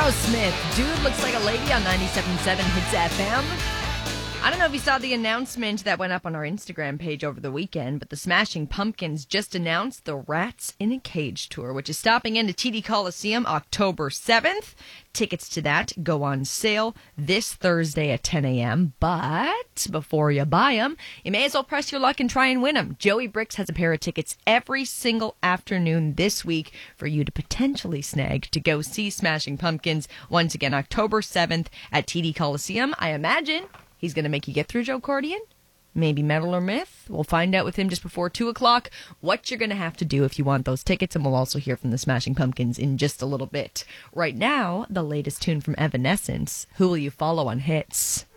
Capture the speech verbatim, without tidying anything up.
Aerosmith, Dude Looks Like a Lady on ninety-seven point seven Hits F M. I don't know if you saw the announcement that went up on our Instagram page over the weekend, but the Smashing Pumpkins just announced the Rats in a Cage tour, which is stopping into T D Coliseum October seventh. Tickets to that go on sale this Thursday at ten a.m., but before you buy them, you may as well press your luck and try and win them. Joey Bricks has a pair of tickets every single afternoon this week for you to potentially snag to go see Smashing Pumpkins once again October seventh at T D Coliseum. I imagine he's going to make you get through Joe Cordian. Maybe Metal or Myth. We'll find out with him just before two o'clock what you're going to have to do if you want those tickets, and we'll also hear from the Smashing Pumpkins in just a little bit. Right now, the latest tune from Evanescence, Who Will You Follow on Hits?